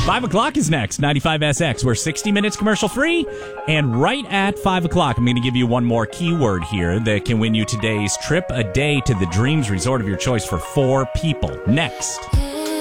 5 o'clock is next, 95SX. We're 60 minutes commercial free. And right at 5 o'clock, I'm going to give you one more keyword here that can win you today's trip a day to the Dreams Resort of your choice for 4 people. Next.